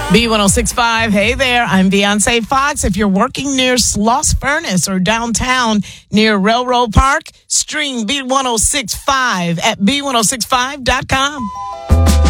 B1065, hey there, I'm Beyonce Fox. If you're working near Sloss Furnace or downtown near Railroad Park, stream B1065 at B1065.com.